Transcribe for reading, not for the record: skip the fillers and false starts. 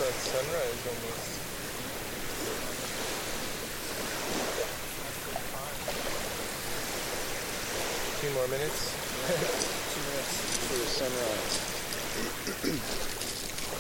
thought sunrise almost. 2 more minutes. 2 minutes to the sunrise.